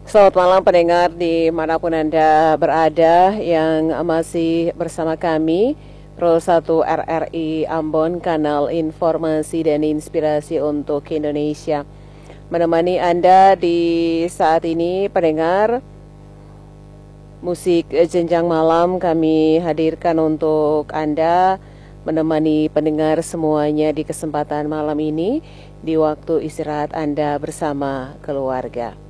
Selamat malam pendengar dimanapun Anda berada yang masih bersama kami Pro 1 RRI Ambon, kanal informasi dan inspirasi untuk Indonesia. Menemani Anda di saat ini pendengar, musik jenjang malam kami hadirkan untuk Anda, menemani pendengar semuanya di kesempatan malam ini di waktu istirahat Anda bersama keluarga.